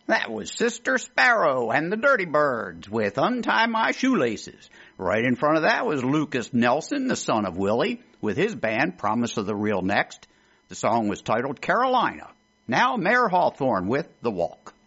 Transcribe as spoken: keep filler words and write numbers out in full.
That was Sister Sparrow and the Dirty Birds with Untie My Shoelaces. Right in front of that was Lucas Nelson, the son of Willie, with his band Promise of the Real Next. The song was titled Carolina. Now Mayor Hawthorne with The Walk.